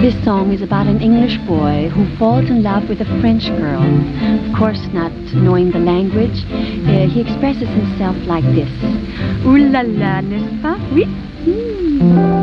This song is about an English boy who falls in love with a French girl. Of course, not knowing the language, he expresses himself like this. Ooh la la, n'est-ce pas? Oui.